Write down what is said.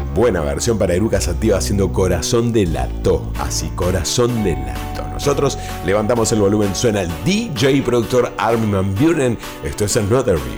buena versión para Eruca Sativa haciendo Corazón de Lato. Así, Corazón de Lato. Nosotros levantamos el volumen, suena el DJ productor Armin van Buuren. Esto es Another View.